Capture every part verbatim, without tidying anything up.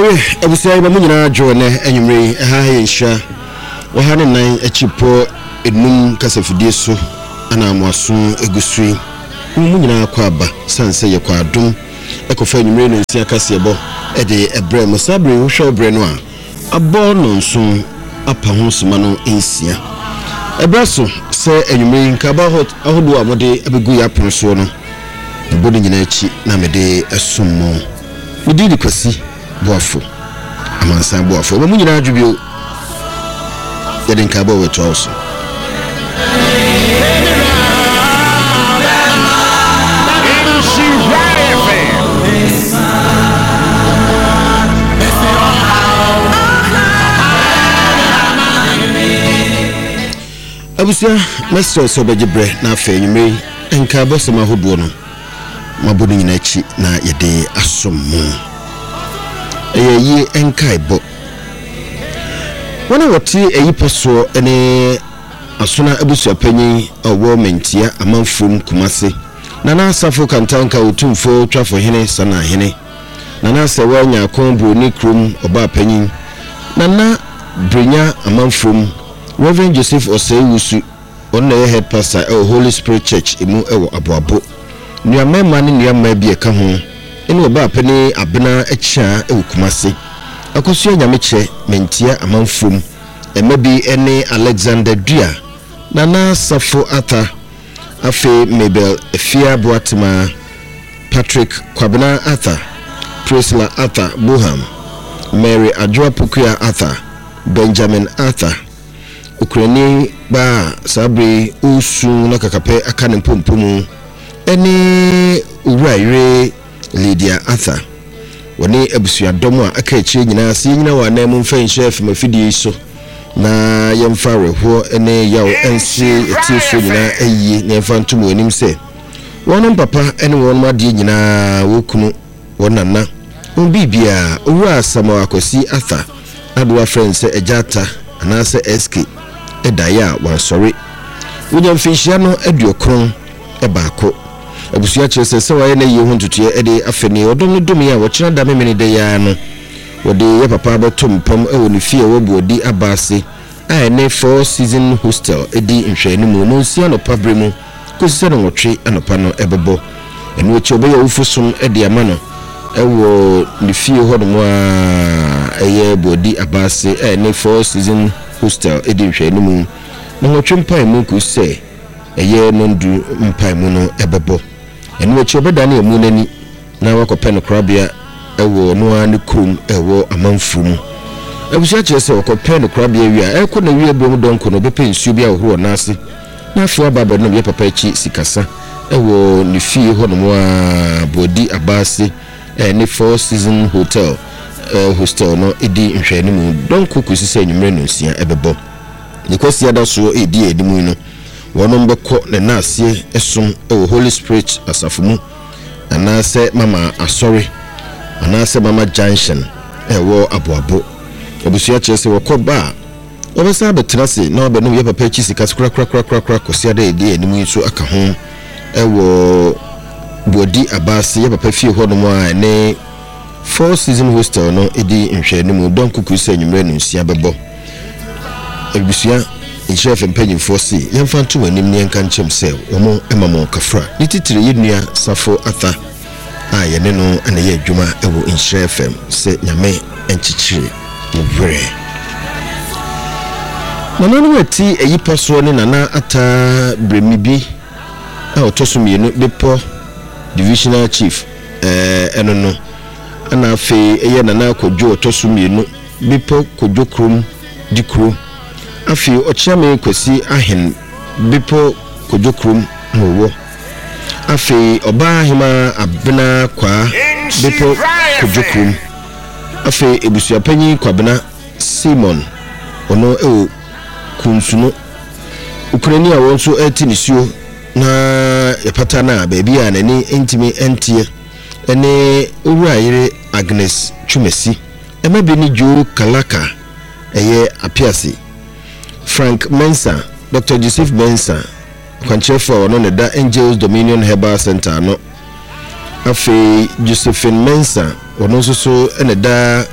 Awe ebusia ba munyina adwo ne enwumre ha ha nsha wo ha ne nan achipo enum kasafidie so ana amoaso egusui munyina akwa aba sanse ye kwa adom ekofa enwumre no nsia kasebo e de ebre mo sabre wo hwe ebre no a abo no nso apa ho soma no nsia ebraso se enwumre nkaba hot ahodo amode abegu ya pronso no bodo nyina achi na mede esummo mididi kwasi boafo amansan boafo ba munyina adwubio yeden ka ba weto also abusia master so bejibre na afa enyume enka ba sema hodo no mabodo nyina achi na yede asommo eyi enkaibo wana wati eyi poso ene asuna abusu apanyi owo mentia amanfum kumase nana asafo kantanka otumfo twafo hene sana hene nana sewa nya konbro ni krum oba apanyi nana brinya amanfum Reverend Joseph Oseiwusu onna head pastor e Holy Spirit Church emu ewo aboabo nuamema ne nuamma bi eka ho ene oba apani abena echa e Kumase akosu nyameche mentia amanfum emabi ene Alexander Dua nana safo ata afe Mabel Efia Boatima Patrick Kwabena ata Priscilla ata Boham Mary Adjoa Pukuya ata Benjamin ata Ukraine ba sabre usu na kakape akane pompomu ene uraire Lydia Arthur woni abusua domo a aka echi nyina se nyina wa na mu fan chef mafidi so na yemfa reho ene yawo ensi etifo nyina ayi na yemfa ntumu onim se wono papa ene wono made nyina wokunu wonana on bibia owura asama akosi Arthur adwa friends ejata anase S K edaya wan sorry wunyam finhia no aduokron e baako abusuya chese se waye na ye hontutie ede afeni odom no dum ya wo kira da memene de ya no wode ye papa botom pam e woni fie wo buodi abase a ne four season hostel edi nhwani mu no nsia no pabre mu kosise no wotwe anopa no ebebo eno echi obeya ufusum ede ama no e wo ni fie ho no a eye buodi abase a ne four season hostel edi nhwani mu no wotwe mpa mu kosise eye no ndu mpa mu no ebebo enu echi obeda na emu nani na wakope no krabia ewo no ani krum ewo amanfum abusia chese wakope no krabia wi eko na wi ebom donko no bepe nsuo bia ohuro na ase na afo ababa no ye papa echi sikasa ewo ni fie ho no a bodi abase eh ni four season hotel eh hostel no edi nhwani mu donko kusise enwumre no nsia ebebo nikosi ada so edi edimu no wono mbeko ne nasie esum ewo Holy Spirit asafumu anase mama asori anase mama junction ewo aboabo obusia chese wokoba obesa betrase na obenu ye papa chi sika kra kra kra kra kra kosia da edi enimu so aka ho ewo bodi abase ye papa fie ho no mo a ne four season hostel no edi nhwe mu don kuku se nyumre no nsia bebo obusia chef empagin force yemfa ntu anim ne nka nchem se omo emamo kafra ni titire yedua safo ata a yene no ana ye adwuma ewo Insha F M se nyame enchichire muvre nana no wati eyipa so ne nana ata bremibi a otosumienu depo divisional chief eh eno no ana afi eye nana kodwo otosumienu depo kodwo krom dikro afi ochiame kwesi ahen bipo kodokrum mowo afi oba hima abena kwa bipo kodokrum afi ebusu apanyi kwabena Simon ono ewo kunsuno Ukraine a wonso etinisio na yapata na baby a nani entimi entie ene owurayire Agnes Chumesi emabi ni Jo Kalaka eye apiasi Frank Mensa, Doctor Joseph Mensa, kwanchefo ono ne da Angels Dominion Herbal Center no. Afi Josephine Mensa, ono so so ene da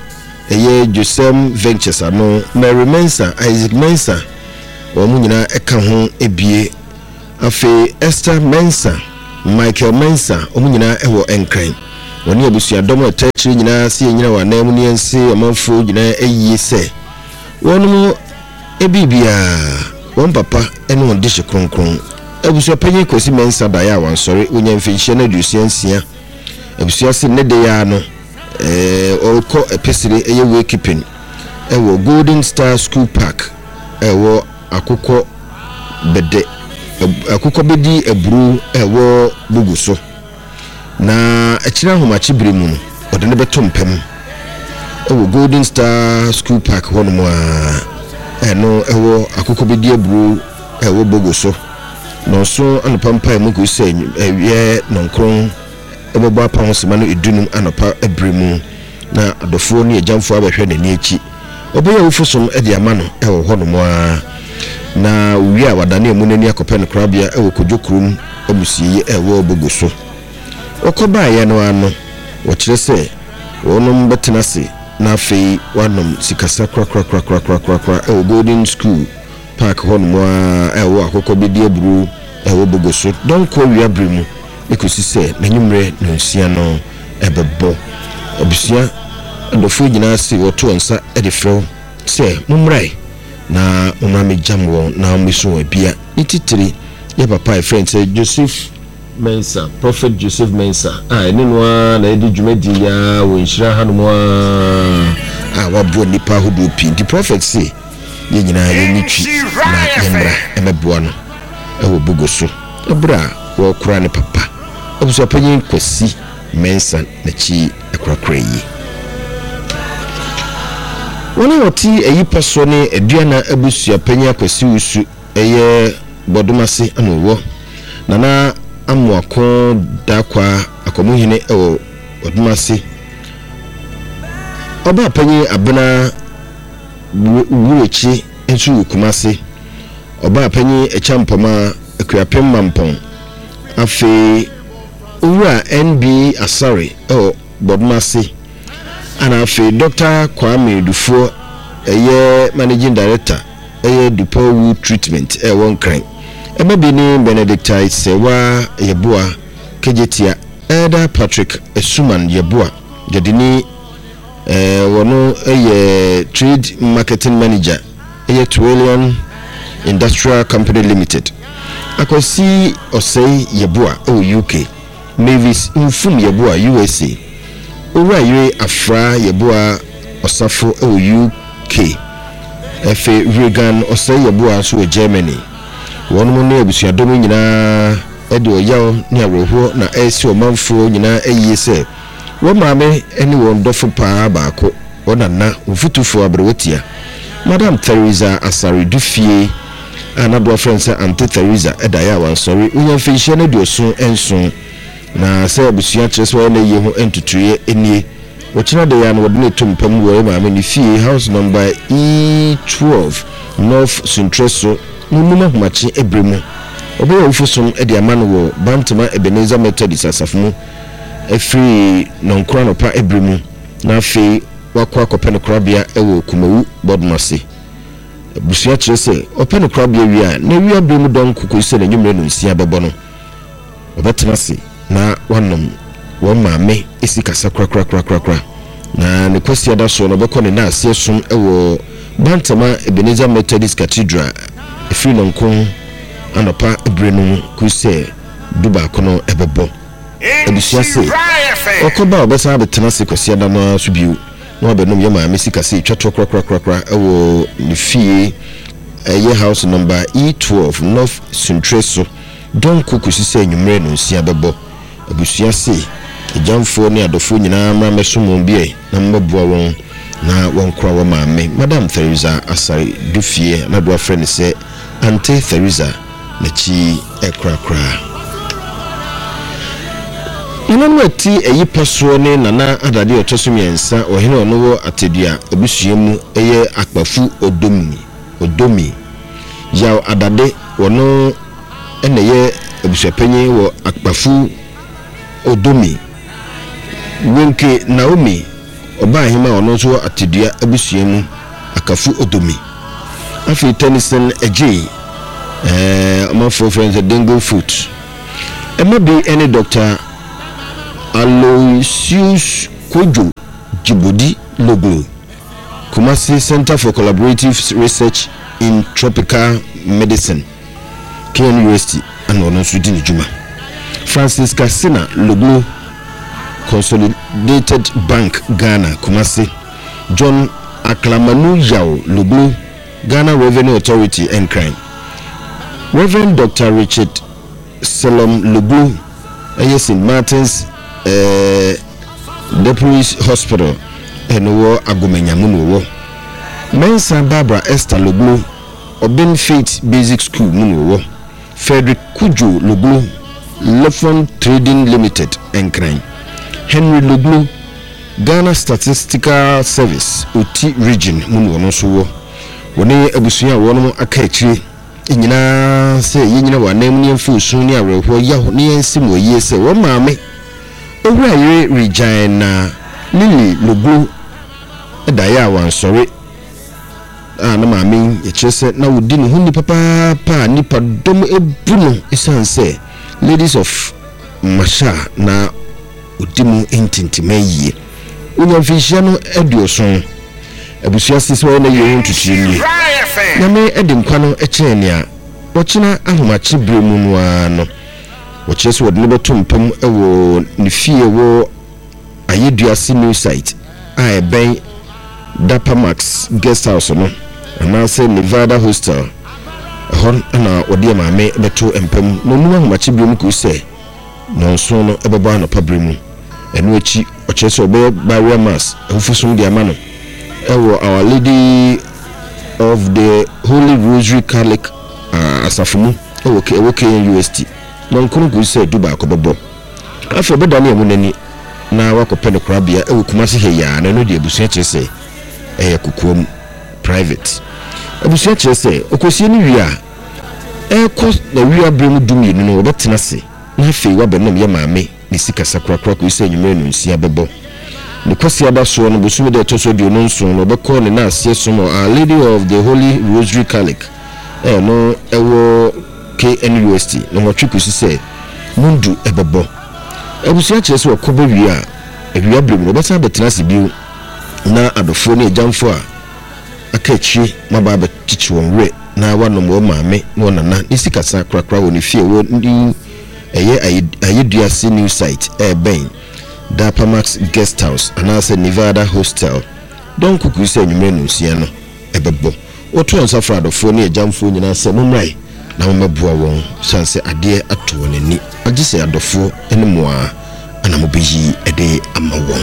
eye Joseph Ventures ano Mary Mensa Isaac Mensa omu nyina eka ho ebie afi Esther Mensa Michael Mensa omu nyina ewo Enkran woni abusuadom atachiri nyina se nyina wa na mu ne nse amanfo nyina eyi se wonu ebibia won papa ene won dishe kronkron abusua panyi Kwesi Mensa da ya wansori onya mfinhye na dusiansia abusua se ne de ya no eh oko epesire eye we keeping ewo Golden Star School Park ewo akukọ bede akukọ bedi ebru ewo buguso na akira homachi bremu ode ne beto mpem ewo Golden Star School Park hono mo a eno ewo akukọ bedi ebru ewo buguso no so anopampa mu ko se ewie nonkron ebobo apam sema no edunum anopa ebremu na adofo ne ejamfo abehwe n'ani echi obeya ufosom ede amano ewo hono mo a na wi a wadane mu nani akopɛ no krabia ewo kodwokurum amusiye ewo bogoso okoba ya no ano wo kire se wonom betenase na afei wanom sikasa kra kra kra kra kra kra kra ewo Golden School Park hono mo ewo akokɔ bedi aburu ewo bogoso don ko wi abremu ekusi se nanyumre no nsia no ebebo obusia adofo nyina se woto nsa ede frɛ se mumrai na umami jamwo na umiso ebia ititiri ya papa e friend say Joseph Mensa Prophet Joseph Mensa ah ene no na edi dwumadi ya wo nhira hanmo ah wabo nipa hodo pi the prophet say ye nyina ye nitwi na yemra emeboa no e wo bugoso ebra wo kura ne papa obuso panyin Kwesi Mensa na chi ekrakra yi wona woti eyi paso ne aduana abusua panya Kwesi usu eye bodomase anowo nana amuako dakwa akomuhine ewo bodomase oba panyi abena wurechi ensu kumase oba panyi echampoma akuapem mampon afi ura N B Asare ewo bodomase ana afi Doctor Kwame Dufo eye managing director eye Dupowu treatment e won kran ebe bi ni Benedictite Sewa Yeboa Kejetia Elder Patrick Esuman Yeboa jedini eh wono eye trade marketing manager eye Twillion Industrial Company Limited akosi Osei Yeboa o U K Mavis Infum Yeboa U S A Ura yire afra Yeboa Osafo o U K efe Regan Osei Yeboa so Germany wonu mo ne abusuadom nyina ede oyaw ne awoho na esi omanfo nyina eyi se wo maame eni won dofo pa baako wona na ofutufo abrewotia Madam Teresa Asare Dufie anado friend Auntie Teresa edaya wan sorry unya fihye ne doso enso na se abusua kyerso na ye ho entutuye enie wochina de ya no wode ne tumpam wo maame ne fie house number E twelve North Centreso munuma humachi ebremu obeya ufosom ede amano wo Bantama Ebenezer Methodist asafumu efri nonkura no pa ebremu na afi wakwa kopeno krabia ewo Kumawu Bodmase busua kyerese openo krabia wi a na wi abremu don kuku se na nyumre no nsia bebo no obetenase na wanom wo maame esi kasa kra kra kra kra kra na ne kwasi ada so no beko ne na ase som ewo Bantama Ebenezer Methodist Cathedral efri nonkon anopa ebrenu kuse duba kono ebebo ebusua se okoba obesa abetenase kwasi ada no so biu no abenum ye maame esi kasa twetro kra kra kra kra ewo ne fie eye house number E twelve North Centreso don kukusi se nyumre no nsia bebo abusua se ejamfo ne adofo nyina ma mesomo bie na mboboa won na won kra wo maame Madam Teresa Asare Dufie na do friend se Auntie Teresa na chi ekra kra inanu ati eyi paso ne nana adade otosumiensa ohene onowo atedua abusuamu eye akpafu odomi odomi yaw adade wono eneye abusuapanyi wo akpafu odomi Wenke Naomi oba hima ono so atedua abusua mu akafu odomi afi tenison eje eh my friends the dengue foot e ma be any doctor Aloysius Kojo Jibodi Loglo Kumasi Center for Collaborative Research in Tropical Medicine K N U S T and ono sudini juma Francis Kasina Loglo Consolidated Bank Ghana Kumasi John Aklamanu Yao Loglo Ghana Revenue Authority and Crime Reverend Doctor Richard Salom Loglo Saint Martin's uh, Deputy's Hospital and war Agomenyamuno wo Mensa Barbara Esther Loglo Oben Faith Basic School Muno wo Frederick Kujo Loglo Lefon Trading Limited and Crime Henry Loglo Ghana Statistical Service Oti Region Muno no so wo woni abusua wono aka akire nyina se yenyina wa nam ne mfusu ne awerho yaho ne yensim oye se wo maame owura yire Regina Lily Loglo edaya wansore ah na maame ye chese na wodi ne hu ni papa pa nipa dom ebuno esanse ladies of Masha na odimu intintimayi unyamfishia no eduoson abusua siswa na yeye ntuchini nyame edim kwano echenia wochina ahomachi bremu no ano wochese wode ne betumpem ewo ne fie wo ayeduase new site a eben Dapamax guest house no na say Nevada hostel hon na wode maame beto empem no nu ahomachi bremu ku se no so no ebeba no pabremu enu echi wochese obe barrier mass efufusun di amano ewo Our Lady of the Holy Rosary Catholic uh, asafumu ewo ke ewo K N U S T non kono go say duba akobobo afa bedane emunani na wakope ne krabia ewo Kumasi he ya na no de abusia chese eye kokuom private abusia chese okosie ni wi a ekọ na wi abrem dumi no no obetena se na fe wa benom ye maame ni sika sakra kra ko se nyume no nsia bebo ne kwasi abaso no bosume de toso dio no nso no beko ne na asie somo Our Lady of the Holy Rosary Catholic eh no ewo K N U S T no watwiku se mundu ebebo ebusia chese wakobo wi a ewia brem no beta betena se biu na adofo ne jamfo a akachi maba betichi wonwe na wanom wo maame no nana isika sakra kra woni fie wo ndi eye ayeduase new site eh ben Dapamax guest house and also Nevada hostel don kuku se nyume no sia no ebebo oto nsafra do fo ne jamfo nyina se momrai na momabua won sanse ade ato nani agise adofo ene moa ana mobeyi ede ama won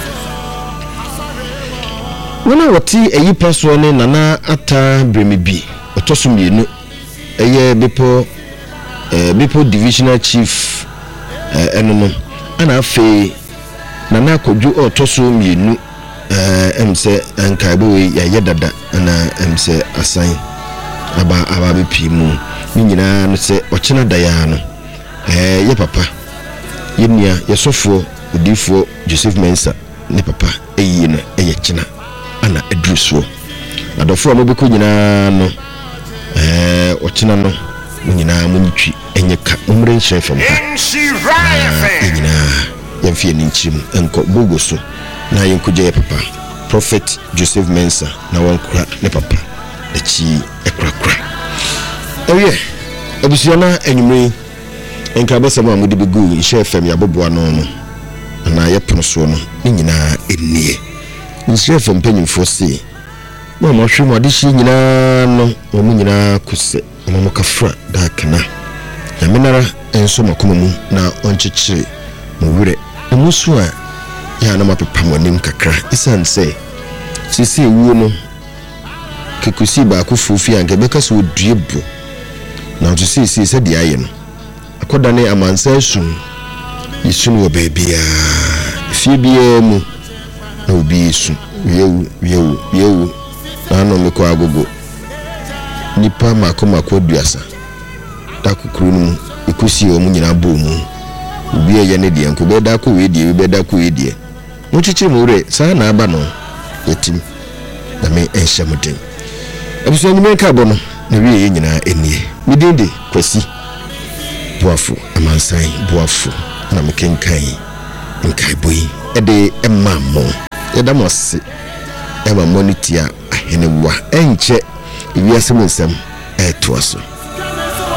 wona wati eyi paso ne nana ata bremibi otoso mienu eye bepo eh bepo divisional chief eh eno no ana afi nana koju otoso mienu eh emse ankaibo ya yedada na emse asan aba aba bepi mu nyina no se ochina daya no eh ye papa ye nia ye sofo odifo Joseph Mensa ne papa eyi na eye china ana edruso adofo amobeko nyina no eh ochina no nyina muntwi enyeka umre nhye fam ha nyina yemfie ni nchim enko bogoso na yenkuje papa Prophet Joseph Mensa na wankura ne papa echi ekrakra ewe abusiana enyumre enka basama amudi begu nhye fam ya boboa no no na yepono so no nyina enie nhye fam panyimfo se mo mo hwe de shi nyina no mo nyina kuse mo kafra da kana na menara enso makoma mu na onchechire mo wure musu a ya na mapepa monim kakra isan se sisi ewu no kekusi ba ku fufi anke beka so duebu na to sisi se dia ye no akoda ne amansa sun yisunu wo bebia fi bia mu na obi sun yewu yewu yewu na no meko agogo nipa makoma ko duasa takukuru no ikusi o mu nyina bo mu obi eye ne de enko beda ko we de beda ko we de mochichi mure sa na aba no yetim na me enhye muden abusu anyime ka bo no na wie nyina enie midinde kwasi boafo amansan boafo na mekenkai nkai boy ede emammo eda mose ema monitia ahene wa enche wiase monsam eto aso